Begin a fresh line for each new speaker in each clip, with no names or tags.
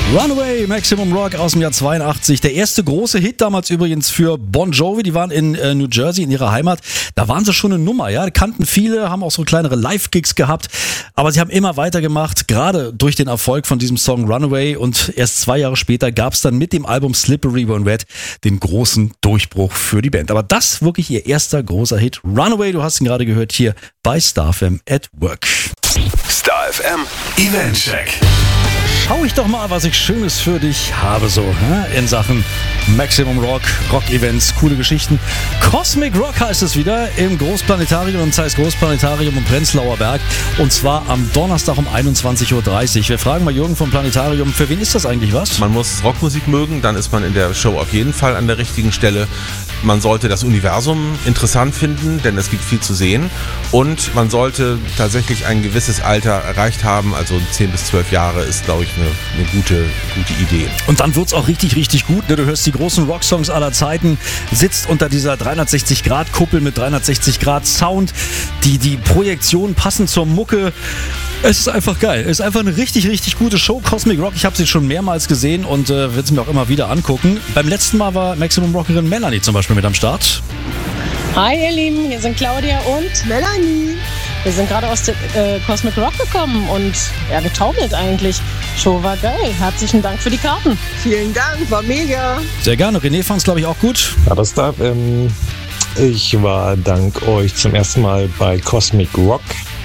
Runaway, Maximum Rock aus dem Jahr 82. Der erste große Hit damals übrigens für Bon Jovi. Die waren in New Jersey, in ihrer Heimat. Da waren sie schon eine Nummer, ja. Kannten viele, haben auch so kleinere Live-Gigs gehabt. Aber sie haben immer weitergemacht, gerade durch den Erfolg von diesem Song Runaway. Und erst 2 Jahre später gab es dann mit dem Album Slippery When Wet den großen Durchbruch für die Band. Aber das wirklich ihr erster großer Hit. Runaway, du hast ihn gerade gehört hier bei Star FM at Work.
Star FM Event Check.
Schau ich doch mal, was ich Schönes für dich habe so in Sachen Maximum Rock, Rock-Events, coole Geschichten. Cosmic Rock heißt es wieder im Großplanetarium, und das heißt Großplanetarium im Prenzlauer Berg, und zwar am Donnerstag um 21.30 Uhr. Wir fragen mal Jürgen vom Planetarium, für wen ist das eigentlich was?
Man muss Rockmusik mögen, dann ist man in der Show auf jeden Fall an der richtigen Stelle. Man sollte das Universum interessant finden, denn es gibt viel zu sehen, und man sollte tatsächlich ein gewisses Alter erreicht haben, also 10 bis 12 Jahre ist, glaube ich, eine gute Idee.
Und dann wird's auch richtig, richtig gut. Du hörst die großen Rocksongs aller Zeiten, sitzt unter dieser 360-Grad-Kuppel mit 360-Grad-Sound, die Projektionen passen zur Mucke. Es ist einfach geil. Es ist einfach eine richtig, richtig gute Show. Cosmic Rock, ich habe sie schon mehrmals gesehen und werde es mir auch immer wieder angucken. Beim letzten Mal war Maximum Rockerin Melanie zum Beispiel mit am Start.
Hi ihr Lieben, hier sind Claudia und Melanie. Wir sind gerade aus der Cosmic Rock gekommen und ja, getaumelt eigentlich. Show war geil. Herzlichen Dank für die Karten.
Vielen Dank, war mega.
Sehr gerne. René fand es, glaube ich, auch gut.
Ja, das darf. Ich war dank euch zum ersten Mal bei Cosmic Rock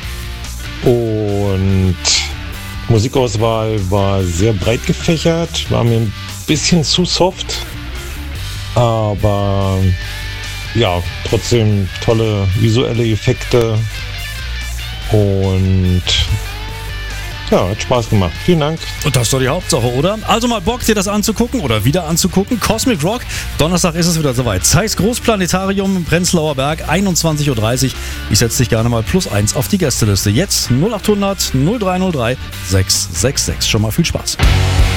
und Musikauswahl war sehr breit gefächert, war mir ein bisschen zu soft, aber ja, trotzdem tolle visuelle Effekte und ja, hat Spaß gemacht. Vielen Dank.
Und das ist doch die Hauptsache, oder? Also mal Bock, dir das anzugucken oder wieder anzugucken. Cosmic Rock, Donnerstag ist es wieder soweit. Zeiss Großplanetarium im Prenzlauer Berg, 21.30 Uhr. Ich setze dich gerne mal +1 auf die Gästeliste. Jetzt 0800 0303 666. Schon mal viel Spaß.